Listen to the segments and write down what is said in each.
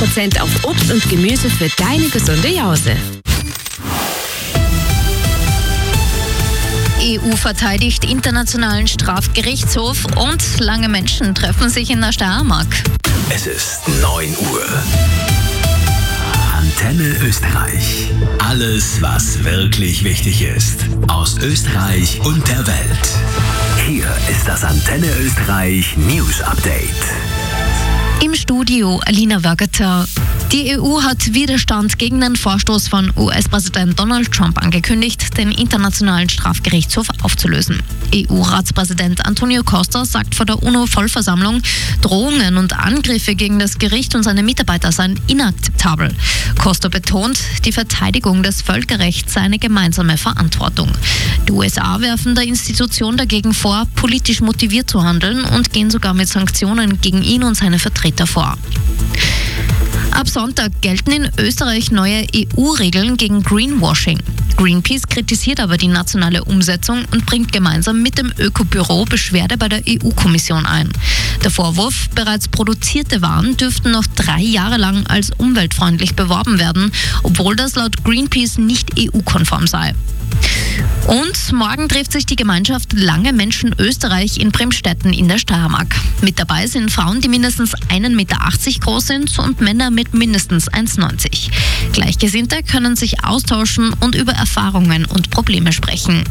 20% auf Obst und Gemüse für deine gesunde Jause. EU verteidigt Internationalen Strafgerichtshof und lange Menschen treffen sich in der Steiermark. Es ist 9 Uhr. Antenne Österreich. Alles, was wirklich wichtig ist. Aus Österreich und der Welt. Hier ist das Antenne Österreich News Update. Im Studio Alina Wörgeter. Die EU hat Widerstand gegen den Vorstoß von US-Präsident Donald Trump angekündigt, den Internationalen Strafgerichtshof aufzulösen. EU-Ratspräsident Antonio Costa sagt vor der UNO-Vollversammlung, Drohungen und Angriffe gegen das Gericht und seine Mitarbeiter seien inakzeptabel. Costa betont, die Verteidigung des Völkerrechts sei eine gemeinsame Verantwortung. Die USA werfen der Institution dagegen vor, politisch motiviert zu handeln und gehen sogar mit Sanktionen gegen ihn und seine Vertreter vor. Ab Sonntag gelten in Österreich neue EU-Regeln gegen Greenwashing. Greenpeace kritisiert aber die nationale Umsetzung und bringt gemeinsam mit dem Ökobüro Beschwerde bei der EU-Kommission ein. Der Vorwurf, bereits produzierte Waren dürften noch 3 Jahre lang als umweltfreundlich beworben werden, obwohl das laut Greenpeace nicht EU-konform sei. Und morgen trifft sich die Gemeinschaft Lange Menschen Österreich in Bremstetten in der Steiermark. Mit dabei sind Frauen, die mindestens 1,80 Meter groß sind und Männer mit mindestens 1,90 Meter. Gleichgesinnte können sich austauschen und über Erfahrungen und Probleme sprechen.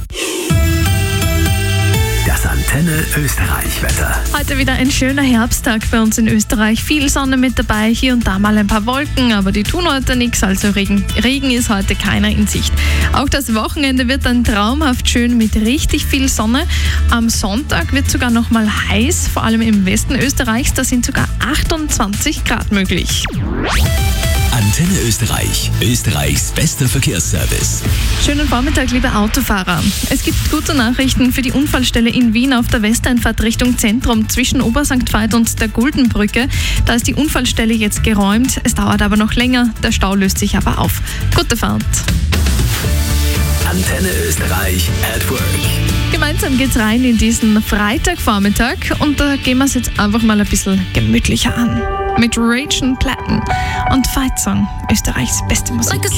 Das Antenne Österreich Wetter. Heute wieder ein schöner Herbsttag bei uns in Österreich. Viel Sonne mit dabei, hier und da mal ein paar Wolken, aber die tun heute nichts, also Regen ist heute keiner in Sicht. Auch das Wochenende wird dann traumhaft schön mit richtig viel Sonne. Am Sonntag wird sogar noch mal heiß, vor allem im Westen Österreichs, da sind sogar 28 Grad möglich. Antenne Österreich, Österreichs bester Verkehrsservice. Schönen Vormittag, liebe Autofahrer. Es gibt gute Nachrichten für die Unfallstelle in Wien auf der Westeinfahrt Richtung Zentrum zwischen Obersankt Veit und der Guldenbrücke. Da ist die Unfallstelle jetzt geräumt. Es dauert aber noch länger. Der Stau löst sich aber auf. Gute Fahrt. Antenne Österreich at Work. Gemeinsam geht's rein in diesen Freitagvormittag und da gehen wir es jetzt einfach mal ein bisschen gemütlicher an. Mit Rachel Platten und Fight Song, Österreichs beste Musik.